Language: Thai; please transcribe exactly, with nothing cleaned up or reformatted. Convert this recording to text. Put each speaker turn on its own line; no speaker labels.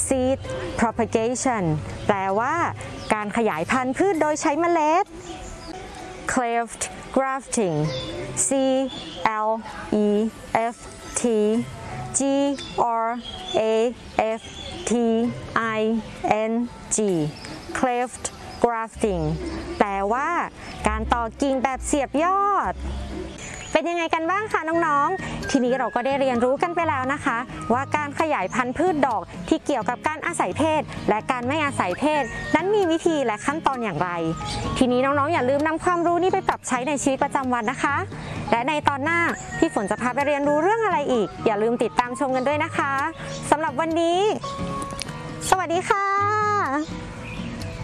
seed propagation แปลว่าการขยายพันธุ์พืชโดยใช้เมล็ด cleft grafting C L E F T G R A F T I N G cleft grafting แปลว่าการต่อกิ่งแบบเสียบยอดเป็นยังไงกันบ้างคะน้องๆทีนี้เราก็ได้เรียนรู้กันไปแล้วนะคะว่าการขยายพันธุ์พืชดอกที่เกี่ยวกับการอาศัยเพศและการไม่อาศัยเพศนั้นมีวิธีและขั้นตอนอย่างไรทีนี้น้องๆอย่าลืมนำความรู้นี้ไปปรับใช้ในชีวิตประจำวันนะคะและในตอนหน้าพี่ฝนจะพาไปเรียนรู้เรื่องอะไรอีกอย่าลืมติดตามชมกันด้วยนะคะสำหรับวันนี้สวัสดีค่ะ